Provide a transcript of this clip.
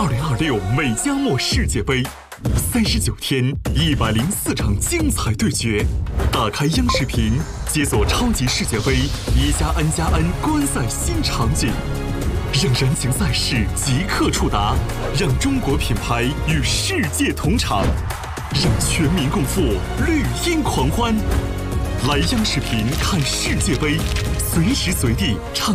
2026美加墨世界杯，39天104场精彩对决。打开央视频，解锁超级世界杯1+N+N观赛新场景，让燃情赛事即刻触达，让中国品牌与世界同场，让全民共赴绿茵狂欢。来央视频看世界杯，随时随地畅